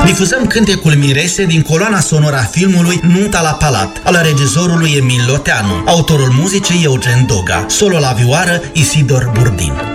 Difuzăm cântecul Mirese din coloana sonoră a filmului Nunta la Palat, al regizorului Emil Loteanu, autorul muzicii Eugen Doga, solo la vioară Isidor Burdin.